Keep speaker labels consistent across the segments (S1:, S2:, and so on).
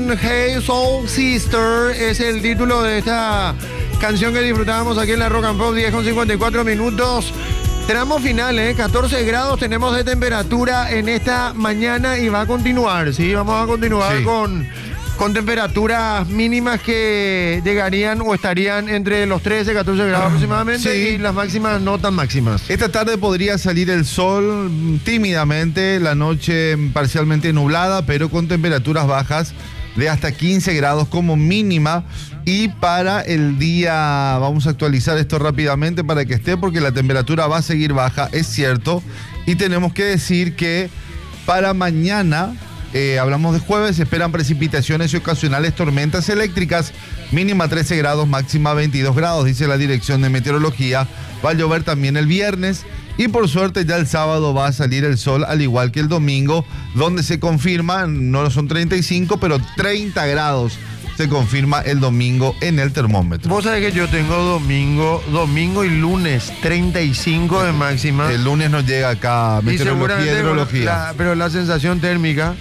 S1: con Hey Soul Sister es el título de esta canción que disfrutábamos aquí en la Rock and Pop, 10 con 54 minutos. Tramo final, 14 grados tenemos de temperatura en esta mañana y va a continuar, ¿sí? Vamos a continuar con temperaturas mínimas que llegarían o estarían entre los 13 y 14 grados aproximadamente, y las máximas no tan máximas.
S2: Esta tarde podría salir el sol tímidamente, la noche parcialmente nublada, pero con temperaturas bajas de hasta 15 grados como mínima. Y para el día, vamos a actualizar esto rápidamente para que esté, porque la temperatura va a seguir baja, es cierto. Y tenemos que decir que para mañana, hablamos de jueves, se esperan precipitaciones y ocasionales tormentas eléctricas, mínima 13 grados, máxima 22 grados, dice la Dirección de Meteorología. Va a llover también el viernes y por suerte ya el sábado va a salir el sol, al igual que el domingo, donde se confirma, no son 35, pero 30 grados se confirma el domingo en el termómetro.
S1: Vos sabés que yo tengo domingo y lunes 35 de máxima.
S2: El lunes nos llega acá meteorología y hidrología.
S1: Pero la sensación térmica.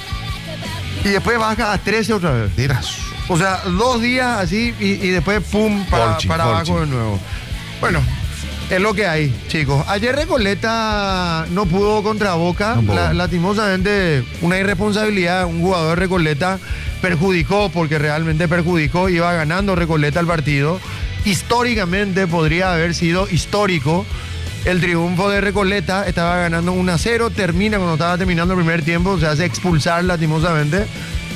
S1: Y después baja a 13 otra vez.
S2: Dirás.
S1: O sea, 2 días así y después pum, para abajo de nuevo. Bueno, es lo que hay, chicos. Ayer Recoleta no pudo contra Boca. Lastimosamente, una irresponsabilidad. Un jugador de Recoleta perjudicó, porque realmente perjudicó. Iba ganando Recoleta el partido. Históricamente podría haber sido histórico el triunfo de Recoleta. Estaba ganando 1-0. Termina cuando estaba terminando el primer tiempo. Se hace expulsar lastimosamente.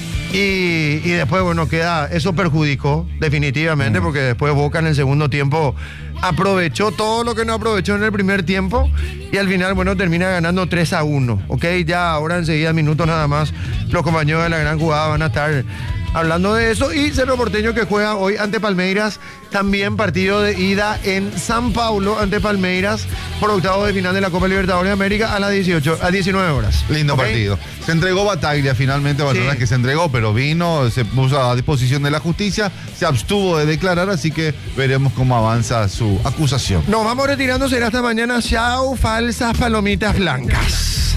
S1: Y después, bueno, queda. Eso perjudicó definitivamente, porque después Boca en el segundo tiempo aprovechó todo lo que no aprovechó en el primer tiempo. Y al final, bueno, termina ganando 3-1. Ok, ya ahora enseguida, minutos nada más, los compañeros de la gran jugada van a estar hablando de eso. Y Cerro Porteño, que juega hoy ante Palmeiras, también partido de ida en San Paulo ante Palmeiras por octavos de final de la Copa Libertadores de América a las 19 horas.
S2: Lindo partido. Se entregó Bataglia finalmente, bueno, no es que se entregó, pero vino, se puso a disposición de la justicia, se abstuvo de declarar, así que veremos cómo avanza su acusación.
S1: Nos vamos retirando, será hasta mañana. Chao, falsas palomitas blancas.